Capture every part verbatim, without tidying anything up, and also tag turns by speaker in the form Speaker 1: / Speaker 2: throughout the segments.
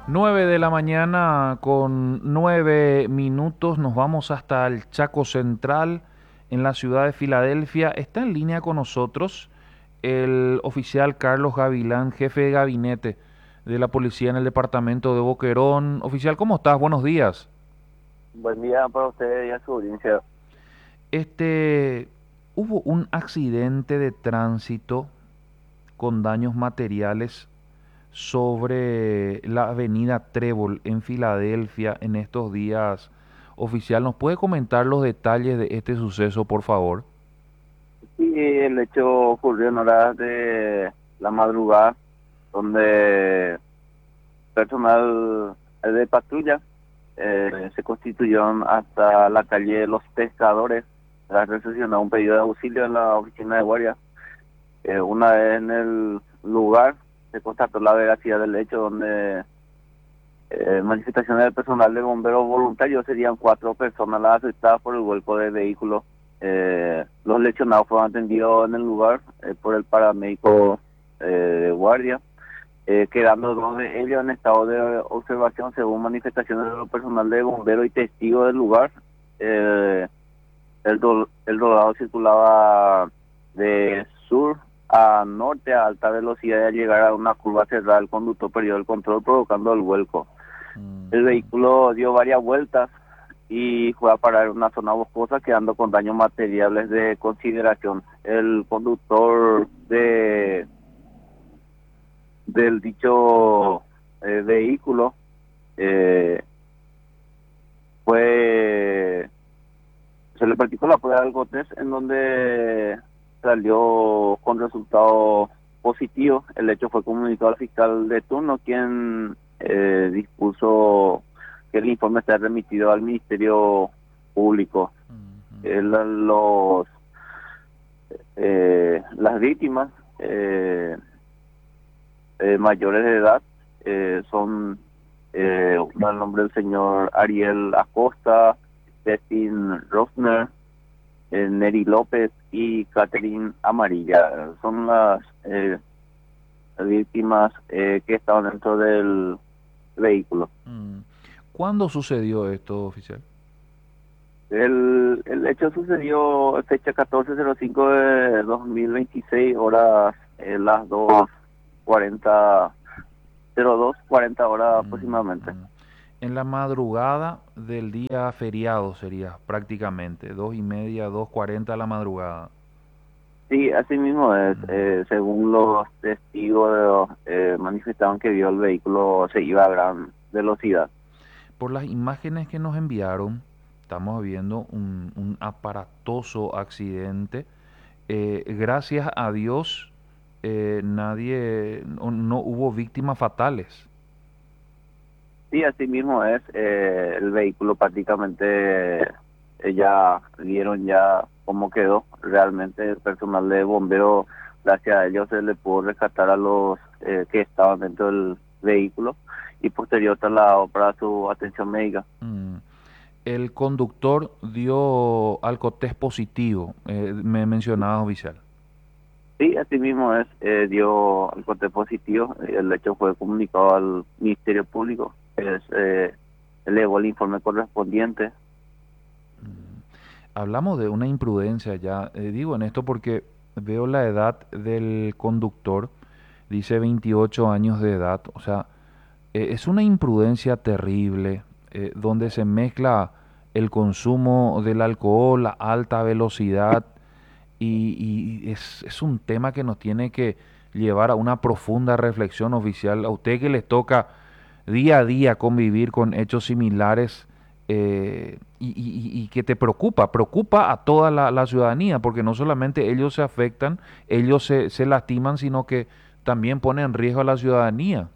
Speaker 1: Nueve de la mañana con nueve minutos nos vamos hasta el Chaco Central en la ciudad de Filadelfia. Está en línea con nosotros el oficial Carlos Gavilán, jefe de gabinete de la policía en el departamento de Boquerón. Oficial, ¿cómo estás? Buenos días.
Speaker 2: Buen día para usted y a su audiencia.
Speaker 1: Este, hubo un accidente de tránsito con daños materiales sobre la avenida Trébol en Filadelfia en estos días. Oficial, ¿nos puede comentar los detalles de este suceso, por favor?
Speaker 2: Sí, el hecho ocurrió en horas de la madrugada, donde personal de patrulla eh, se constituyeron hasta la calle Los Pescadores tras recepcionar un pedido de auxilio en la oficina de guardia. Eh, una vez en el lugar, se constató la veracidad del hecho, donde eh, manifestaciones del personal de bomberos voluntarios serían cuatro personas las afectadas por el vuelco de vehículos. Eh, los lesionados fueron atendidos en el lugar eh, por el paramédico eh, de guardia, eh, quedando dos de ellos en estado de observación según manifestaciones del personal de bomberos y testigos del lugar. Eh, el, do- el rodado circulaba de sur a norte a alta velocidad y al llegar a una curva cerrada el conductor perdió el control provocando el vuelco. El
Speaker 1: Ujú.
Speaker 2: vehículo dio varias vueltas y fue a parar en una zona boscosa quedando con daños materiales de consideración. El conductor de del dicho eh, vehículo eh, fue se le practicó la prueba del alcotés en donde salió con resultado positivo. El hecho fue comunicado al fiscal de turno, quien eh, dispuso que el informe sea remitido al Ministerio Público.
Speaker 1: Ujú.
Speaker 2: Eh, la- los eh, las víctimas eh, eh, mayores de edad eh, son eh, uno el nombre del señor Ariel Acosta, Destin Rosner, eh, Neri López y Catherine Amarilla. Son las eh, víctimas eh, que estaban dentro del vehículo.
Speaker 1: Mm. ¿Cuándo sucedió esto, oficial?
Speaker 2: El, el hecho sucedió fecha catorce cero cinco de dos mil veintiséis, horas eh, las dos cuarenta, cero dos cuarenta horas aproximadamente.
Speaker 1: Ujú. En la madrugada del día feriado sería prácticamente, dos y media, dos cuarenta de la madrugada.
Speaker 2: Sí, así mismo es.
Speaker 1: Mm.
Speaker 2: Eh, según los testigos, eh, manifestaron que vio el vehículo se iba a gran velocidad.
Speaker 1: Por las imágenes que nos enviaron, estamos viendo un, un aparatoso accidente. Eh, gracias a Dios, eh, nadie, no, no hubo víctimas fatales.
Speaker 2: Sí, así mismo es. Eh, el vehículo prácticamente eh, ya vieron ya cómo quedó. Realmente el personal de bomberos, gracias a ellos se le pudo rescatar a los eh, que estaban dentro del vehículo y posterior traslado para su atención médica.
Speaker 1: Mm. El conductor dio alcotés positivo, eh, me mencionaba oficial.
Speaker 2: Sí, así mismo es. Eh, dio el corte positivo. El hecho fue comunicado al Ministerio Público. Es, eh, elevó el informe correspondiente.
Speaker 1: Mm. Hablamos de una imprudencia ya, eh, digo en esto porque veo la edad del conductor, dice veintiocho años de edad, o sea, eh, es una imprudencia terrible, eh, donde se mezcla el consumo del alcohol, la alta velocidad, y, y es, es un tema que nos tiene que llevar a una profunda reflexión oficial. A usted que les toca día a día convivir con hechos similares, eh, y, y- y que te preocupa, preocupa a toda la, la ciudadanía, porque no solamente ellos se afectan, ellos se, se lastiman, sino que también pone en riesgo a la ciudadanía.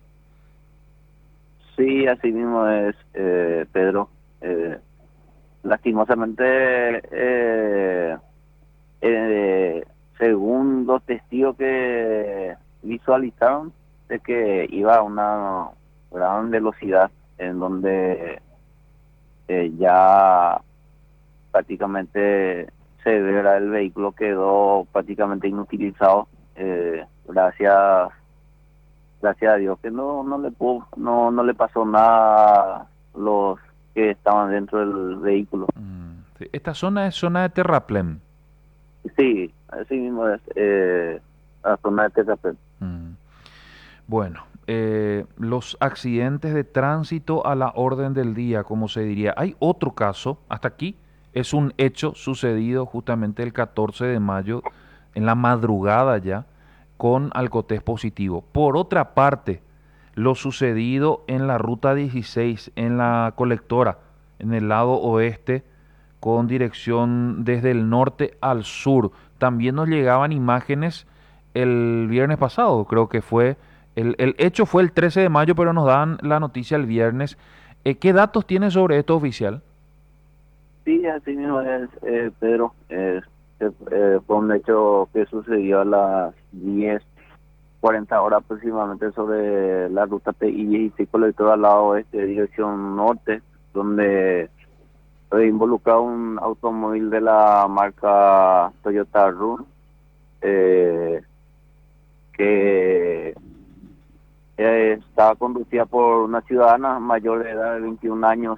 Speaker 2: Sí, así mismo es, eh, Pedro. Eh, lastimosamente, eh, eh, según los testigos que visualizaron, de que iba a una gran velocidad en donde eh, ya prácticamente severa, el vehículo quedó prácticamente inutilizado. Eh, gracias gracias a Dios que no no le pudo, no no le pasó nada a los que estaban dentro del vehículo.
Speaker 1: Mm, sí. Esta zona es zona de terraplén.
Speaker 2: Sí, así mismo es, eh, la zona de Tetapet.
Speaker 1: Mm. Bueno, eh, los accidentes de tránsito a la orden del día, como se diría. Hay otro caso, hasta aquí, es un hecho sucedido justamente el catorce de mayo, en la madrugada ya, con alcotés positivo. Por otra parte, lo sucedido en la ruta dieciséis, en la colectora, en el lado oeste, con dirección desde el norte al sur. También nos llegaban imágenes el viernes pasado, creo que fue, el, el hecho fue el trece de mayo, pero nos dan la noticia el viernes. Eh, ¿qué datos tiene sobre esto oficial?
Speaker 2: Sí, así mismo es, eh, Pedro. Eh, eh, eh, fue un hecho que sucedió a las diez cuarenta horas aproximadamente sobre la ruta T I dieciséis colector al lado oeste, dirección norte, donde fue involucrado un automóvil de la marca Toyota R U, eh, que eh, estaba conducida por una ciudadana mayor de edad de veintiún años,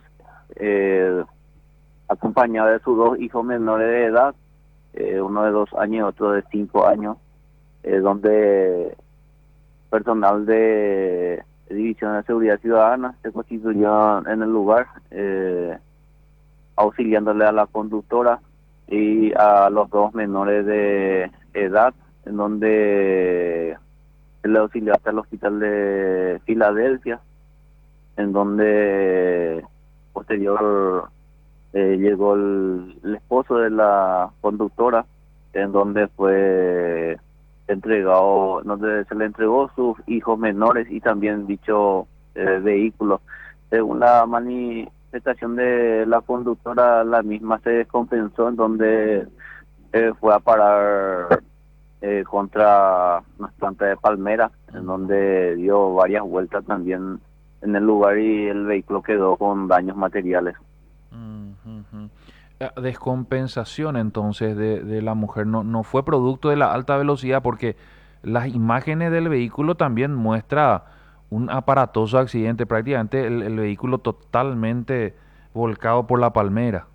Speaker 2: eh, acompañada de sus dos hijos menores de edad, eh, uno de dos años y otro de cinco años, eh, donde personal de División de Seguridad Ciudadana se constituyó en el lugar, eh, auxiliándole a la conductora y a los dos menores de edad, en donde se le auxilió hasta el hospital de Filadelfia, en donde posterior eh, llegó el, el esposo de la conductora, en donde fue entregado, donde se le entregó sus hijos menores y también dicho eh, vehículo. Según la manifestación de la conductora, la misma se descompensó, en donde eh, fue a parar eh, contra una planta de palmera, en
Speaker 1: Mm,
Speaker 2: donde dio varias vueltas también en el lugar y el vehículo quedó con daños materiales.
Speaker 1: mm, mm, mm. Eh, Descompensación entonces de, de la mujer no, no fue producto de la alta velocidad porque las imágenes del vehículo también muestra un aparatoso accidente, prácticamente el, el vehículo totalmente volcado por la palmera.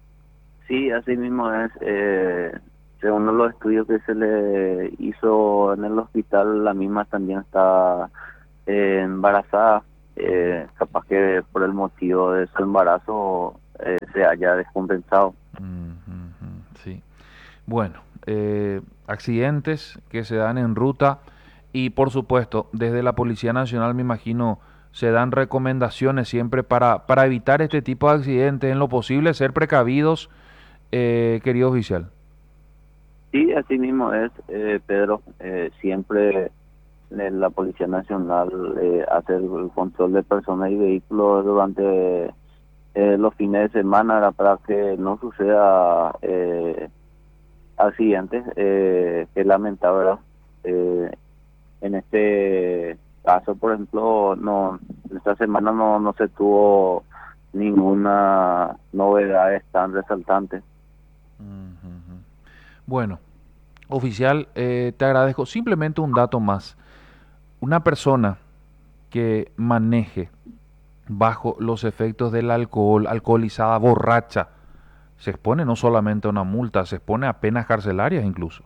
Speaker 2: Sí, así mismo es. Eh, según los estudios que se le hizo en el hospital, la misma también está eh, embarazada. Eh, capaz que por el motivo de su embarazo eh, se haya descompensado.
Speaker 1: Mm, mm, mm, sí. Bueno, eh, accidentes que se dan en ruta y por supuesto desde la Policía Nacional me imagino se dan recomendaciones siempre para, para evitar este tipo de accidentes, en lo posible ser precavidos, eh, querido oficial.
Speaker 2: Sí, así mismo es, eh, Pedro. Eh, siempre eh, la Policía Nacional eh, hace el, el control de personas y vehículos durante eh, los fines de semana, ¿verdad? Para que no suceda eh, accidentes, eh, que lamentable, ¿verdad? Eh, en este caso, por ejemplo, no, esta semana no, no se tuvo ninguna novedad tan resaltante.
Speaker 1: Ujú, ujú. Bueno, oficial, eh, te agradezco. Simplemente un dato más. Una persona que maneje bajo los efectos del alcohol, alcoholizada, borracha, se expone no solamente a una multa, se expone a penas carcelarias incluso.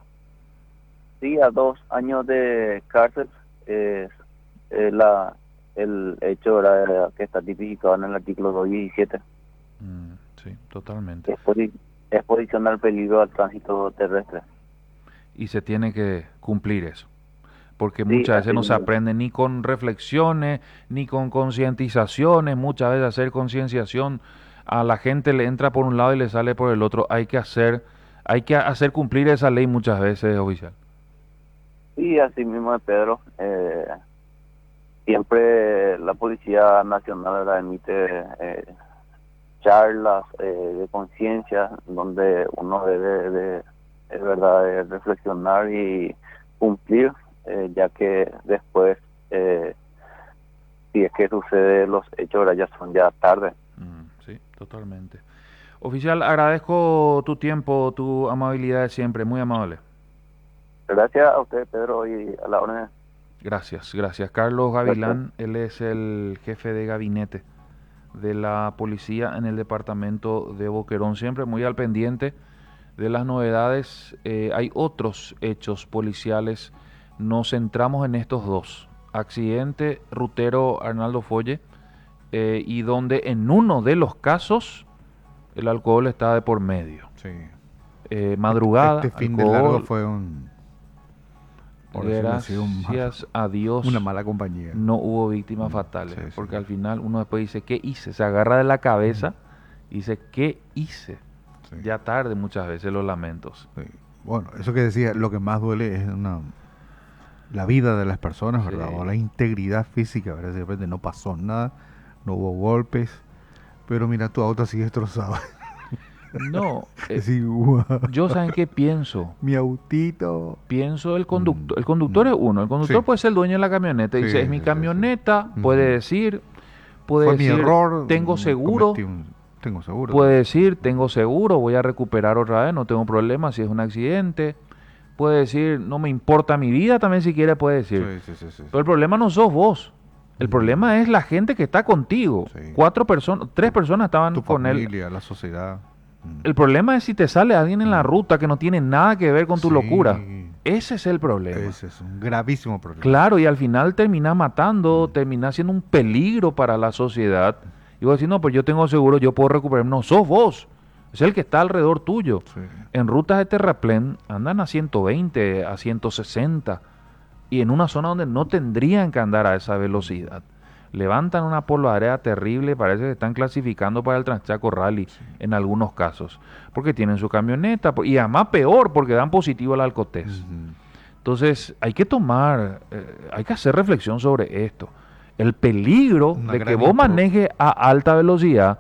Speaker 2: Sí, a dos años de cárcel, eh, eh, la, el hecho era que está tipificado en el artículo doscientos diecisiete,
Speaker 1: Mm, sí, totalmente.
Speaker 2: exposi- exposición al peligro al tránsito terrestre.
Speaker 1: Y se tiene que cumplir eso, porque
Speaker 2: Sí,
Speaker 1: muchas veces
Speaker 2: así
Speaker 1: no se
Speaker 2: mismo.
Speaker 1: aprende ni con reflexiones, ni con concientizaciones, muchas veces hacer concienciación a la gente le entra por un lado y le sale por el otro. Hay que hacer, hay que hacer cumplir esa ley muchas veces, oficial.
Speaker 2: Sí, así mismo es, Pedro. Eh, siempre la Policía Nacional, ¿verdad?, emite eh, charlas eh, de conciencia donde uno debe de, es verdad, de reflexionar y cumplir, eh, ya que después, eh, si es que sucede los hechos, ahora ya son ya tarde.
Speaker 1: Mm, sí, totalmente. Oficial, agradezco tu tiempo, tu amabilidad de siempre, muy amable.
Speaker 2: Gracias a usted, Pedro, y a la orden.
Speaker 1: Gracias, gracias. Carlos
Speaker 2: Gracias.
Speaker 1: Gavilán, él es el jefe de gabinete de la policía en el departamento de Boquerón, siempre muy al pendiente de las novedades. Eh, hay otros hechos policiales, nos centramos en estos dos. Accidente rutero Arnaldo Folle, eh, y donde en uno de los casos el alcohol está de por medio.
Speaker 3: Sí.
Speaker 1: Eh,
Speaker 3: Este,
Speaker 1: madrugada,
Speaker 3: este fin de largo
Speaker 1: alcohol,
Speaker 3: fue un, por decirlo así, un mal-
Speaker 1: gracias a Dios
Speaker 3: una mala compañía.
Speaker 1: no hubo víctimas
Speaker 3: Mm,
Speaker 1: fatales,
Speaker 3: sí, sí.
Speaker 1: porque al final uno después dice, ¿qué hice? Se agarra de la cabeza y dice, ¿qué hice?
Speaker 3: Sí,
Speaker 1: Ya tarde muchas veces los lamentos.
Speaker 3: sí. Bueno, eso que decía, lo que más duele es una, la vida de las personas, ¿verdad?
Speaker 1: Sí.
Speaker 3: O la integridad física, ¿verdad? De repente no pasó nada, no hubo golpes, pero mira, tu auto sigue destrozado.
Speaker 1: No, eh,
Speaker 3: Así, guau,
Speaker 1: yo saben qué pienso.
Speaker 3: mi autito.
Speaker 1: Pienso el conductor.
Speaker 3: Mm,
Speaker 1: El conductor
Speaker 3: mm.
Speaker 1: es uno. El conductor
Speaker 3: Sí.
Speaker 1: puede ser el dueño de la camioneta.
Speaker 3: Sí,
Speaker 1: Dice, es mi
Speaker 3: sí, sí, sí.
Speaker 1: camioneta.
Speaker 3: Ujú.
Speaker 1: Puede decir, puede
Speaker 3: Fue mi
Speaker 1: decir,
Speaker 3: error.
Speaker 1: tengo
Speaker 3: mm,
Speaker 1: seguro.
Speaker 3: cometí un- tengo seguro.
Speaker 1: Puede decir, tengo seguro, voy a recuperar otra vez, no tengo problema si es un accidente. Puede decir, no me importa mi vida, también si quiere puede decir.
Speaker 3: Sí, sí, sí, sí.
Speaker 1: Pero el problema no sos vos. El
Speaker 3: Mm.
Speaker 1: problema es la gente que está contigo.
Speaker 3: Sí.
Speaker 1: Cuatro personas, tres personas estaban
Speaker 3: Tu
Speaker 1: con él.
Speaker 3: familia, la sociedad. Mm.
Speaker 1: El problema es si te sale alguien en la ruta que no tiene nada que ver con tu
Speaker 3: Sí,
Speaker 1: locura. Ese es el problema.
Speaker 3: Ese es un gravísimo problema.
Speaker 1: Claro, y al final termina matando, termina siendo un peligro para la sociedad. Y vos decís, no, pues yo tengo seguro, yo puedo recuperar. No, sos vos. Es el que está alrededor tuyo.
Speaker 3: Sí.
Speaker 1: En rutas de terraplén andan a ciento veinte, a ciento sesenta. Y en una zona donde no tendrían que andar a esa velocidad. Levantan una polvareda terrible, parece que están clasificando para el Transchaco Rally en algunos casos. Porque tienen su camioneta, y además peor, porque dan positivo al alcotés.
Speaker 3: Ujú.
Speaker 1: Entonces hay que tomar, eh, hay que hacer reflexión sobre esto. El peligro
Speaker 3: Una
Speaker 1: de que
Speaker 3: gran
Speaker 1: vos
Speaker 3: impro-
Speaker 1: manejes a alta velocidad,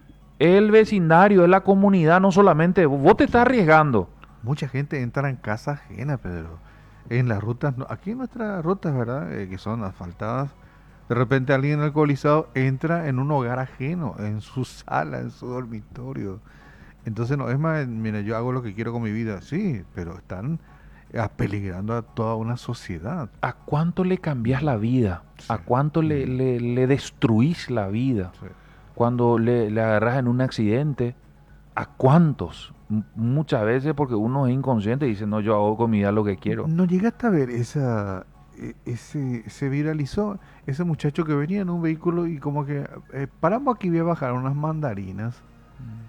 Speaker 1: el vecindario, es la comunidad, no solamente vos te estás arriesgando.
Speaker 3: Mucha gente entra en casa ajena, Pedro. En las rutas, no- aquí en nuestras rutas, ¿verdad? Eh, que son asfaltadas, de repente alguien alcoholizado entra en un hogar ajeno, en su sala, en su dormitorio. Entonces, no, es más, mira, yo hago lo que quiero con mi vida, sí, pero están apeligrando a toda una sociedad.
Speaker 1: ¿A cuánto le cambias la vida? ¿A
Speaker 3: Sí.
Speaker 1: cuánto le,
Speaker 3: Mm.
Speaker 1: le, le destruís la vida?
Speaker 3: Sí.
Speaker 1: Cuando le, le agarras en un accidente, ¿a cuántos? M- muchas veces porque uno es inconsciente y dice, no, yo hago con mi vida lo que quiero.
Speaker 3: ¿No llegaste a ver esa, e- ese, se viralizó ese muchacho que venía en un vehículo y como que eh, paramos aquí, voy a bajar unas mandarinas